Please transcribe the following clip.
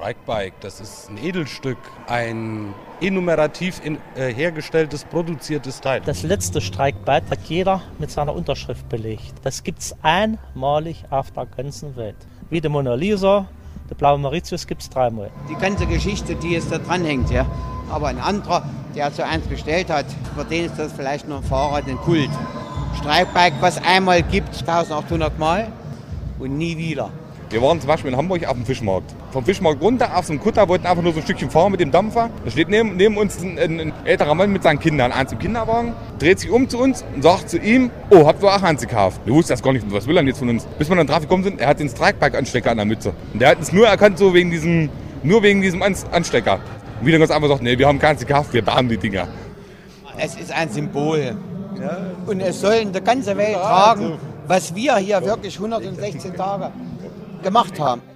Strikebike, das ist ein Edelstück, ein enumerativ hergestelltes, produziertes Teil. Das letzte Strikebike hat jeder mit seiner Unterschrift belegt. Das gibt es einmalig auf der ganzen Welt. Wie die Mona Lisa, der blaue Mauritius gibt es 3-mal. Die ganze Geschichte, die es da dran hängt, ja. Aber ein anderer, der so eins bestellt hat, für den ist das vielleicht noch ein Fahrrad, ein Kult. Strikebike, was einmal gibt, 1800 Mal und nie wieder. Wir waren zum Beispiel in Hamburg auf dem Fischmarkt. Vom Fischmarkt runter auf so einem Kutter, wollten einfach nur so ein Stückchen fahren mit dem Dampfer. Da steht neben uns ein älterer Mann mit seinen Kindern, eins im Kinderwagen, dreht sich um zu uns und sagt zu ihm, oh, habt ihr auch eins gekauft? Wir wussten das gar nicht, was will er denn jetzt von uns? Bis wir dann drauf gekommen sind, er hat den Strikebike-Anstecker an der Mütze. Und der hat es nur erkannt, so wegen diesem Anstecker. Und wir dann ganz einfach gesagt, nee, wir haben keins gekauft, wir bauen die Dinger. Es ist ein Symbol. Ja. Und es soll in der ganzen Welt tragen, was wir hier wirklich 116 Tage gemacht haben.